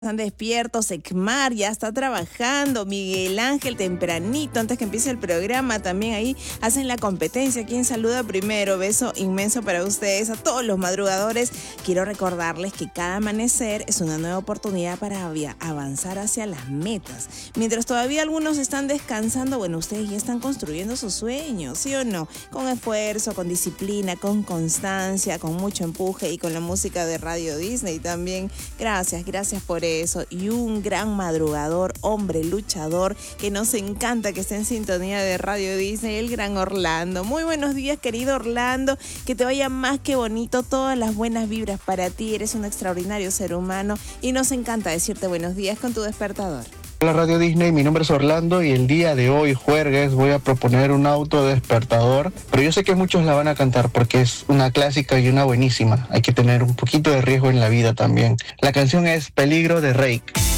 Están despiertos, Ekmar ya está trabajando, Miguel Ángel tempranito, antes que empiece el programa, también ahí hacen la competencia. ¿Quién saluda primero? Beso inmenso para ustedes, a todos los madrugadores. Quiero recordarles que cada amanecer es una nueva oportunidad para avanzar hacia las metas. Mientras todavía algunos están descansando, bueno, ustedes ya están construyendo sus sueños, ¿sí o no? Con esfuerzo, con disciplina, con constancia, con mucho empuje y con la música de Radio Disney también. Gracias por eso. Y un gran madrugador, hombre luchador, que nos encanta que esté en sintonía de Radio Disney, el gran Orlando. Muy buenos días, querido Orlando, que te vaya más que bonito, todas las buenas vibras para ti. Eres un extraordinario ser humano y nos encanta decirte buenos días con tu despertador. Hola Radio Disney, mi nombre es Orlando y el día de hoy, jueves, voy a proponer un auto despertador, pero yo sé que muchos la van a cantar porque es una clásica y una buenísima. Hay que tener un poquito de riesgo en la vida también. La canción es Peligro de Rake.